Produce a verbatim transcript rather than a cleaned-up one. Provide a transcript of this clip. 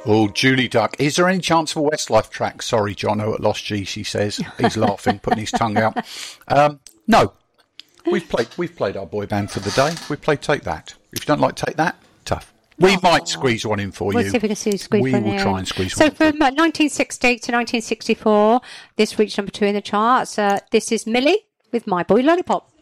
Oh, Julie Duck. Is there any chance of a Westlife track? Sorry, Jono at Lost G, she says. He's laughing, putting his tongue out. Um, no. We've played We've played our boy band for the day. We played Take That. If you don't like Take That, tough. We oh. might squeeze one in for we'll you. See if we can see squeeze we one will in. try and squeeze so one in. So from uh, nineteen sixty to nineteen sixty-four, this reached number two in the charts. Uh, this is Millie with My Boy Lollipop.